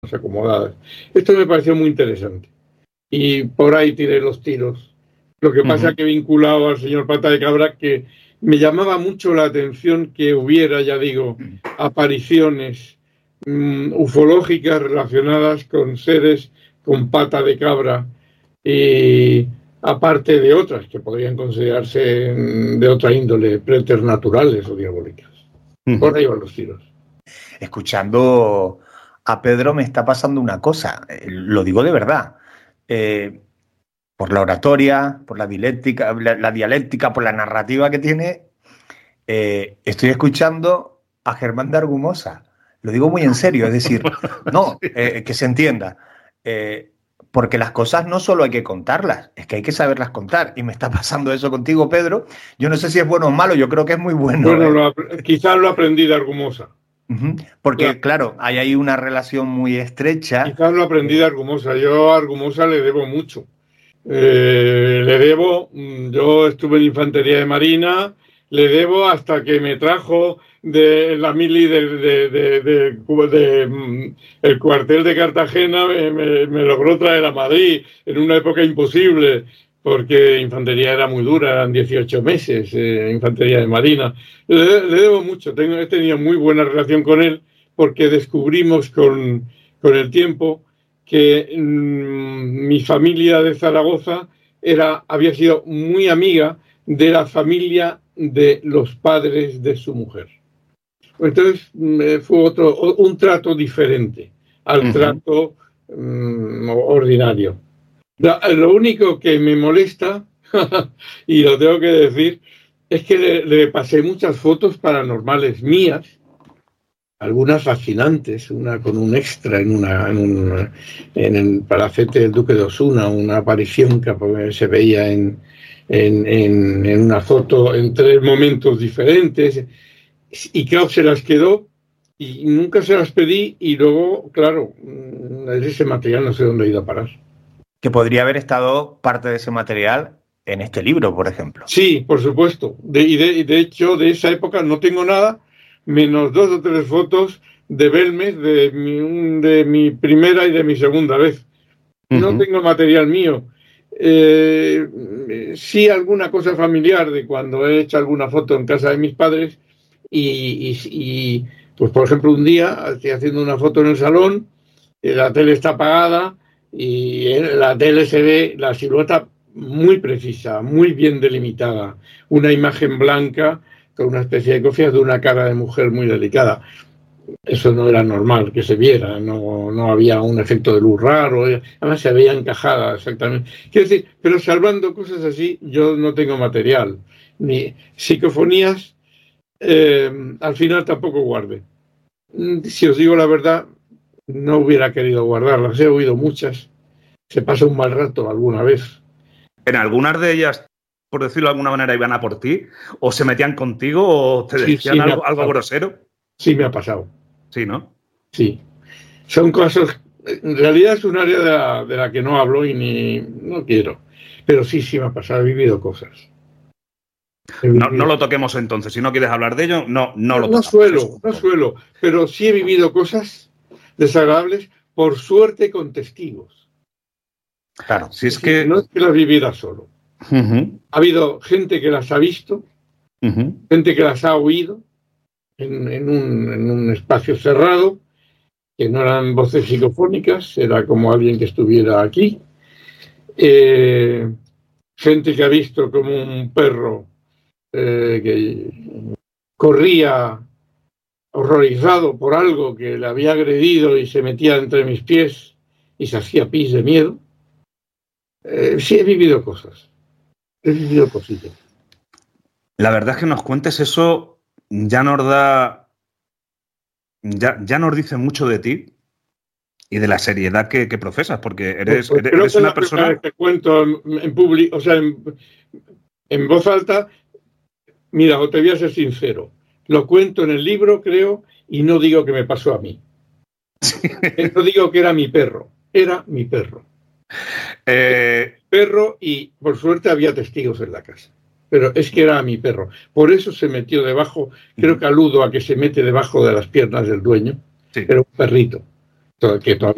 acomodadas. Esto me pareció muy interesante. Y por ahí tiré los tiros. Lo que pasa que vinculado al señor Pata de Cabra, que me llamaba mucho la atención que hubiera, ya digo, apariciones ufológicas relacionadas con seres con pata de cabra, y aparte de otras que podrían considerarse de otra índole, preternaturales o diabólicas. Por ahí van los tiros. Escuchando a Pedro me está pasando una cosa, lo digo de verdad. Por la oratoria, por la dialéctica, por la narrativa que tiene, estoy escuchando a Germán de Argumosa. Lo digo muy en serio, es decir, no, que se entienda. Porque las cosas no solo hay que contarlas, es que hay que saberlas contar. Y me está pasando eso contigo, Pedro. Yo no sé si es bueno o malo, yo creo que es muy bueno. Bueno, quizás lo aprendí de Argumosa. Porque, claro, hay ahí una relación muy estrecha. Quizás lo aprendí de Argumosa. Yo a Argumosa le debo mucho. Le debo, yo estuve en Infantería de Marina, le debo hasta que me trajo de la mili el cuartel de Cartagena, me logró traer a Madrid en una época imposible, porque Infantería era muy dura, eran 18 meses, Infantería de Marina. Le debo mucho, he tenido muy buena relación con él, porque descubrimos con el tiempo que mi familia de Zaragoza había sido muy amiga de la familia de los padres de su mujer. Entonces fue un trato diferente al trato ordinario. Lo único que me molesta, y lo tengo que decir, es que le pasé muchas fotos paranormales mías, algunas fascinantes, una con un extra en el palacete del Duque de Osuna, una aparición que se veía en una foto en 3 momentos diferentes, y claro, se las quedó y nunca se las pedí, y luego, claro, ese material no sé dónde ha ido a parar. Que podría haber estado parte de ese material en este libro, por ejemplo. Sí, por supuesto. De hecho, de esa época no tengo nada, menos 2 o 3 fotos de Belmes, de mi primera y de mi segunda vez. No tengo material mío. Sí, alguna cosa familiar de cuando he hecho alguna foto en casa de mis padres, y pues por ejemplo un día estoy haciendo una foto en el salón, la tele está apagada y en la tele se ve la silueta muy precisa, muy bien delimitada, una imagen blanca con una especie de cofias de una cara de mujer muy delicada. Eso no era normal que se viera, no había un efecto de luz raro, además se veía encajada exactamente. Quiero decir, pero salvando cosas así, yo no tengo material, ni psicofonías, al final tampoco guardé. Si os digo la verdad, no hubiera querido guardarlas, he oído muchas, se pasa un mal rato alguna vez. En algunas de ellas, por decirlo de alguna manera, iban a por ti, o se metían contigo, o te decían algo grosero. Sí, me ha pasado. Sí, ¿no? Sí. Son cosas. En realidad es un área de la que no hablo y no quiero. Pero sí me ha pasado, he vivido cosas. No lo toquemos entonces. Si no quieres hablar de ello, no lo toquemos. No suelo. Pero sí he vivido cosas desagradables, por suerte con testigos. Claro, si es que... No es que las viviera solo. Ha habido gente que las ha visto, gente que las ha oído en un espacio cerrado, que no eran voces psicofónicas, era como alguien que estuviera aquí. Gente que ha visto como un perro que corría horrorizado por algo que le había agredido y se metía entre mis pies y se hacía pis de miedo. Sí he vivido cosas. He vivido cositas. La verdad es que nos cuentes eso ya nos da... Ya nos dice mucho de ti y de la seriedad que profesas, porque eres una persona... Que cuento en público, o sea, en voz alta. Mira, te voy a ser sincero. Lo cuento en el libro, creo, y no digo que me pasó a mí. No digo que era mi perro. Era mi perro. Perro, y por suerte había testigos en la casa. Pero es que era mi perro. Por eso se metió debajo, creo que aludo a que se mete debajo de las piernas del dueño. Sí. Era un perrito que todavía